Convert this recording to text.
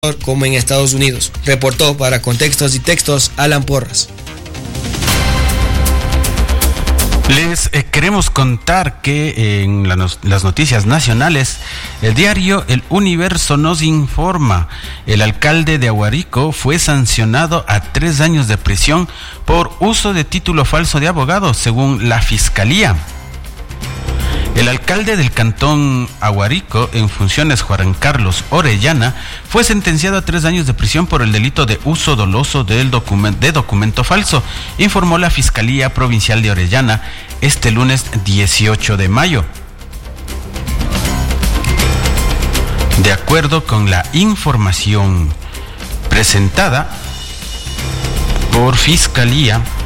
como en Estados Unidos. Reportó para Contextos y Textos Alan Porras. Les queremos contar que en las noticias nacionales, el diario El Universo nos informa: el alcalde de Aguarico fue sancionado a 3 años de prisión por uso de título falso de abogado, según la Fiscalía. El alcalde del cantón Aguarico, en funciones, Juan Carlos Orellana, fue sentenciado a 3 años de prisión por el delito de uso doloso de documento falso, informó la Fiscalía Provincial de Orellana este lunes 18 de mayo. De acuerdo con la información presentada por Fiscalía,